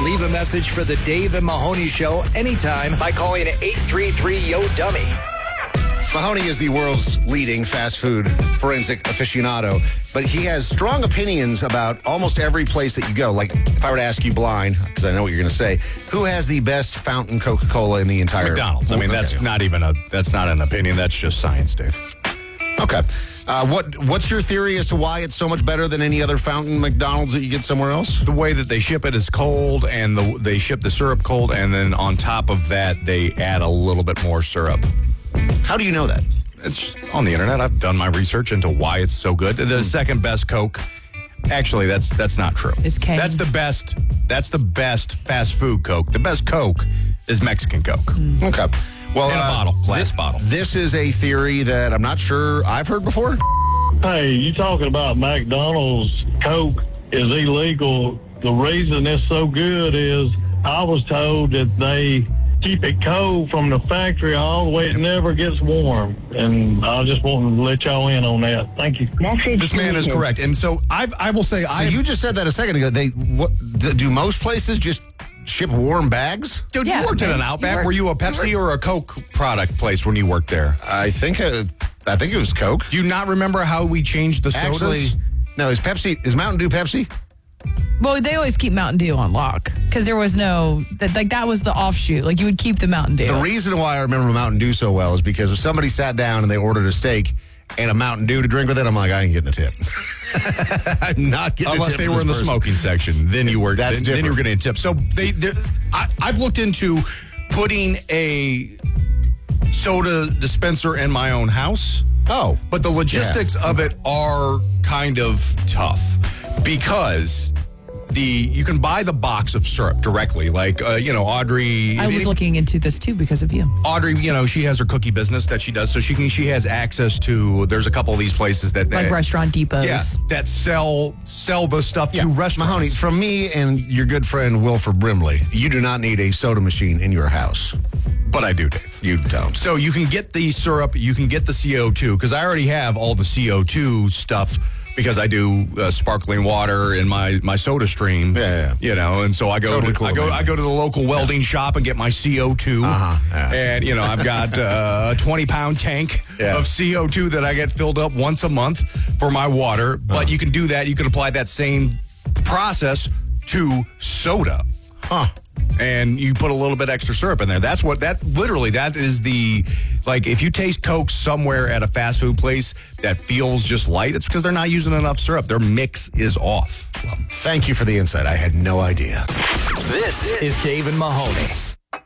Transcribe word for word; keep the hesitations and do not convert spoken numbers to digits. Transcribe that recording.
Leave a message for the Dave and Mahoney Show anytime by calling eight three three, Y O, dummy. Mahoney is the world's leading fast food forensic aficionado, but he has strong opinions about almost every place that you go. Like, if I were to ask you blind, because I know what you're going to say, who has the best fountain Coca-Cola in the entire... McDonald's. I mean, that's okay. not even a, that's not an opinion. That's just science, Dave. Okay. Uh, what What's your theory as to why it's so much better than any other fountain McDonald's that you get somewhere else? The way that they ship it is cold, and the, they ship the syrup cold, and then on top of that, they add a little bit more syrup. How do you know that? It's on the internet. I've done my research into why it's so good. The mm. second best Coke, actually, that's that's not true. It's King. That's the best. That's the best fast food Coke. The best Coke is Mexican Coke. Mm. Okay. Well, in a uh, bottle, glass this, bottle. This is a theory that I'm not sure I've heard before. Hey, you talking about McDonald's Coke is illegal. The reason it's so good is I was told that they keep it cold from the factory all the way. It never gets warm. And I just want to let y'all in on that. Thank you. Message this man is correct. And so I've, I will say... So I you just said that a second ago. They what, do most places just ship warm bags? Dude, Yeah, you worked man. at an Outback. You were- were you a Pepsi you or a Coke product place when you worked there? I think uh, I think it was Coke. Do you not remember how we changed the sodas? Actually, no, is Pepsi, is Mountain Dew Pepsi? Well, they always keep Mountain Dew on lock because there was no, that, like, that was the offshoot. Like, you would keep the Mountain Dew. The reason why I remember Mountain Dew so well is because if somebody sat down and they ordered a steak and a Mountain Dew to drink with it, I'm like, I ain't getting a tip. I'm not getting Unless a tip. they for were in the this person. smoking section, then you were. That's then, then you were different. getting a tip. So they, they're- I, I've looked into putting a soda dispenser in my own house. Oh, But the logistics of it are kind of tough because the you can buy the box of syrup directly. Like, uh, you know, Audrey. I was looking into this too because of you. Audrey, you know, she has her cookie business that she does, so she can she has access to. There's a couple of these places that Like that, restaurant depots. yeah, that sell sell the stuff yeah. to restaurants. Mahoney, from me and your good friend Wilford Brimley, you do not need a soda machine in your house. But I do, Dave. You don't. So you can get the syrup, you can get the C O two, because I already have all the C O two stuff because I do uh, sparkling water in my, my soda stream. Yeah, yeah. You know, and so I go Totally to, cool, I go man. I go to the local welding shop and get my C O two. Uh-huh, yeah. And, you know, I've got uh, a twenty pound tank Yeah. of C O two that I get filled up once a month for my water. But Uh-huh. you can do that. You can apply that same process to soda. Huh. And you put a little bit extra syrup in there. That's what that literally that is the like if you taste Coke somewhere at a fast food place that feels just light, it's because they're not using enough syrup. Their mix is off. Well, thank you for the insight. I had no idea. This is Dave and Mahoney.